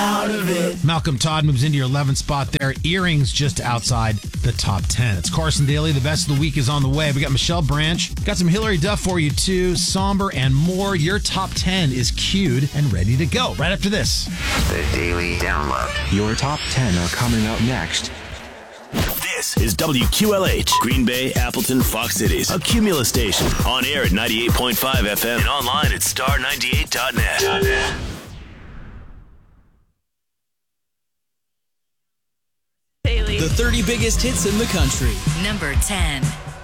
out of it. Malcolm Todd moves into your 11th spot there. Earrings just outside the top 10. It's Carson Daly. The best of the week is on the way. We got Michelle Branch. Got some Hillary Duff for you too. Somber and more. Your top 10 is queued and ready to go right after this. The Daily Download. Your top 10 are coming up next. This is WQLH, Green Bay, Appleton, Fox Cities, a Cumulus station. On air at 98.5 FM and online at star98.net. The 30 biggest hits in the country. Number 10.